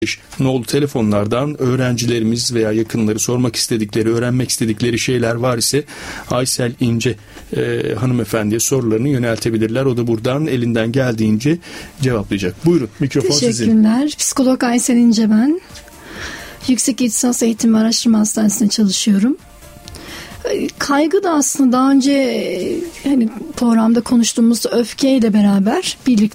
nolu telefonlardan öğrencilerimiz veya yakınları sormak istedikleri, öğrenmek istedikleri şeyler var ise Aysel İnce hanımefendiye sorularını yöneltebilirler. O da buradan elinden geldiğince cevaplayacak. Buyurun, mikrofon sizin. Teşekkürler. Psikolog Aysel İnce ben. Yüksek İhtisas Eğitim ve Araştırma Hastanesi'nde çalışıyorum. Kaygı da aslında daha önce programda konuştuğumuz öfkeyle beraber birlikte